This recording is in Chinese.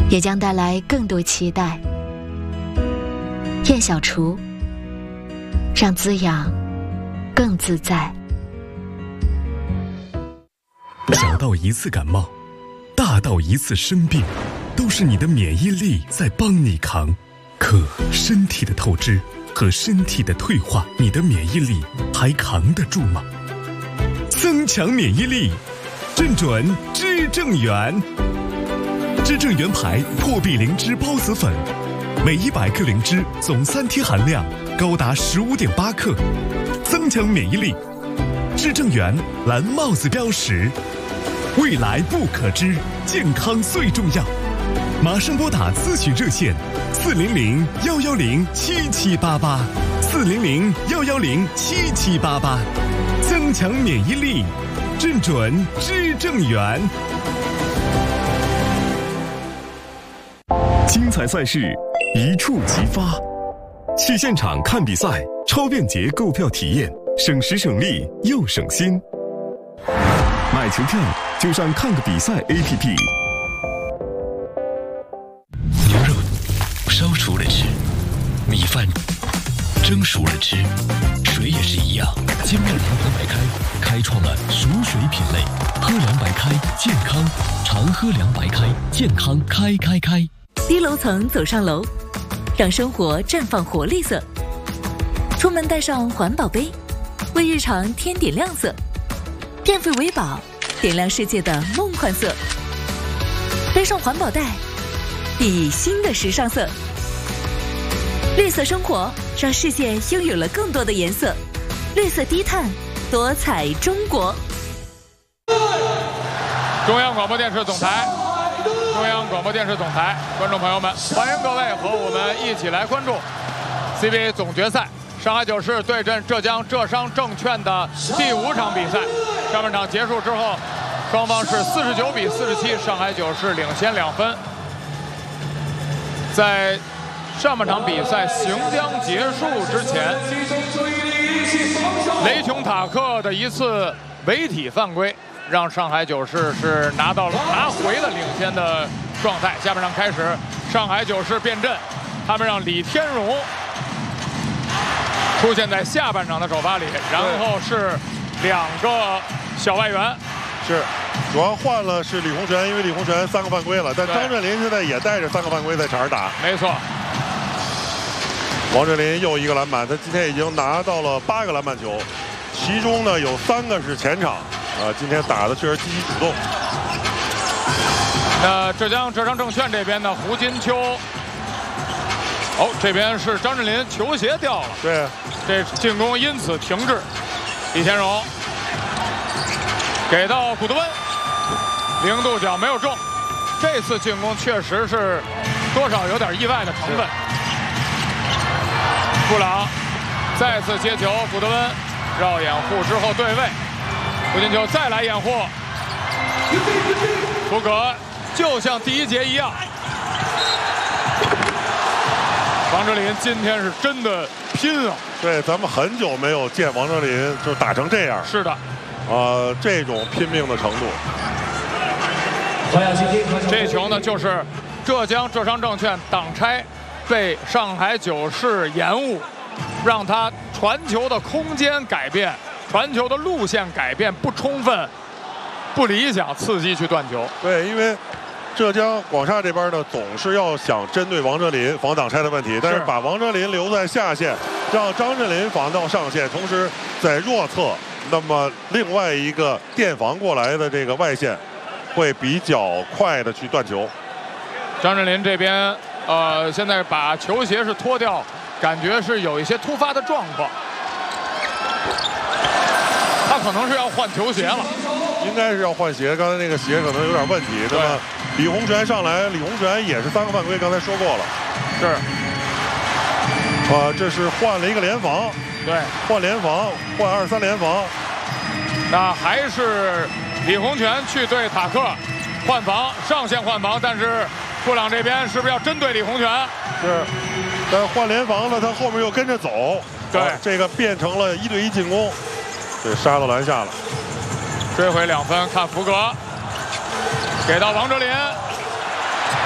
也将带来更多期待。燕小厨，让滋养更自在。 小到一次感冒，大到一次生病，都是你的免疫力在帮你扛。可身体的透支和身体的退化，你的免疫力还扛得住吗？增强免疫力，正准知正元。知正元牌破壁灵芝孢子粉，每100克灵芝总3天含量高达15.8克，增强免疫力。知正元蓝帽子标识，未来不可知，健康最重要。马上拨打咨询热线400-110-7788，400-110-7788，增强免疫力，正准知正元。精彩赛事一触即发，去现场看比赛，超便捷购票体验，省时省力又省心。买球票就上看个比赛 APP。 牛肉烧熟了吃，米饭蒸熟了吃，水也是一样。精酿联合白开开创了熟水品类，喝凉白开健康，常喝凉白开健康开。 低楼层走上楼，让生活绽放活力色。出门带上环保杯，为日常添点亮色。电费为宝，点亮世界的梦幻色。背上环保袋，熠熠新的时尚色。绿色生活，让世界拥有了更多的颜色。绿色低碳，多彩中国。 中央广播电视总台，观众朋友们，欢迎各位和我们一起来关注 CBA 总决赛，上海九市对阵浙江浙商证券的第5场比赛。上半场结束之后，双方是49比47，上海九市领先2分。在上半场比赛行将结束之前，雷琼塔克的一次违体犯规，让上海九市是拿回了领先的状态。下半场开始，上海九市变阵，他们让李天荣出现在下半场的首发里，然后是2个小外援。 是，主要换了是李洪权，因为李洪权3个犯规了，但张镇麟现在也带着3个犯规在场上打。 没错。 王镇麟又1个篮板，他今天已经拿到了8个篮板球，其中呢有3个是前场。今天打的确实积极主动。 那浙江浙商证券这边呢，胡金秋，这边是张镇麟球鞋掉了， 对， 这进攻因此停滞。李天荣给到古德温，0度角没有中，这次进攻确实是多少有点意外的成分。布朗再次接球，古德温绕掩护之后对位。胡金秋再来掩护，福格就像第1节一样。王哲林今天是真的拼啊！ 对，咱们很久没有见王哲林就打成这样。 是的， 这种拼命的程度。 这球呢，就是浙江浙商证券挡拆被上海九市延误，让他传球的空间改变。传球的路线改变不充分、不理想，伺机去断球。 对，因为浙江广厦这边呢，总是要想针对王哲林防挡拆的问题，但是把王哲林留在下线，让张镇麟防到上线，同时在弱侧，那么另外一个垫防过来的这个外线会比较快的去断球。 张镇麟这边现在把球鞋是脱掉，感觉是有一些突发的状况。他可能是要换球鞋了， 应该是要换鞋。刚才那个鞋可能有点问题。那么李洪权上来，李洪权也是3个犯规，刚才说过了。 是。 这是换了一个联防。 对， 换联防，换2-3联防。 那还是李洪权去对塔克换防，上线换防，但是布朗这边是不是要针对李洪权？ 是，但换联防了，他后面又跟着走。 对， 这个变成了1对1进攻。对，杀到篮下了， 追回2分。看福格给到王哲林，